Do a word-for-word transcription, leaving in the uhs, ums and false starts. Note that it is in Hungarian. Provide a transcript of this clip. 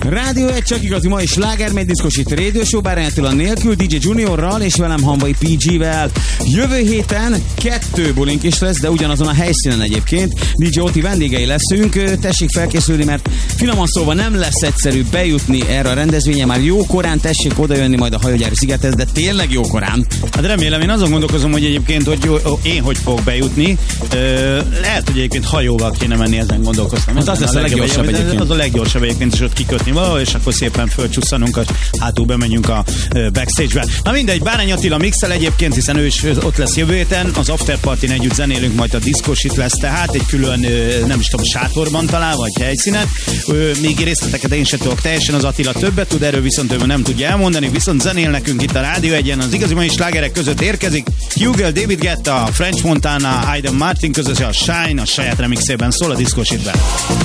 Rádió egy csak igazi mai sláger, megy diszkosít Radio Show, Bárányától nélkül, dé dzsé Juniorral és velem Hamvai pé gé-vel. Jövő héten kettő bulink is lesz, de ugyanazon a helyszínen egyébként. dé dzsé Oti vendégei leszünk, tessék felkészülni, mert finoman szólva nem lesz egyszerű bejutni erre a rendezvényre, már jó korán tessék odajönni majd a hajógyári szigethez, de tényleg jó korán. Hát remélem, én azon gondolkozom, hogy egyébként, hogy jó, én hogy fogok bejutni. Ö, lehet, hogy egyébként hajóval kéne menni, ezen gondolkoztam. Hát az lesz a leggyorsabb egyébként. Az a leggyorsabb egyébként, és ott kikötni valahol, és akkor szépen fölcsusszanunk, hátul bemegyünk a backstage-be. Na mindegy, Bárány Attila mixel egyébként, hiszen ő is ott lesz jövő héten, az After Party-n együtt zenélünk, majd a diszkosit lesz, tehát egy külön, nem is tudom, sátorban talál, vagy helyszínen. Még részleteket én sem tudok teljesen, az Attila többet tud, erről viszont ő nem tudja elmondani, viszont zenél nekünk itt a Rádió egyen, az igazi mai slágerek között érkezik. Hugo, David Guetta, French Montana, Aiden Martin között a Shine, a saját remixében szól a diszkositben.